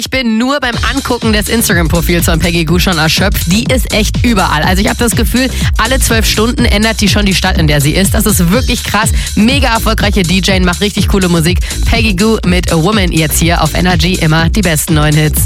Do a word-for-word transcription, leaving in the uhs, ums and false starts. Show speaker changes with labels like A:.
A: Ich bin nur beim Angucken des Instagram-Profils von Peggy Gou schon erschöpft. Die ist echt überall. Also ich habe das Gefühl, alle zwölf Stunden ändert die schon die Stadt, in der sie ist. Das ist wirklich krass. Mega erfolgreiche D J, macht richtig coole Musik. Peggy Gou mit A Woman jetzt hier auf Energy. Immer die besten neuen Hits.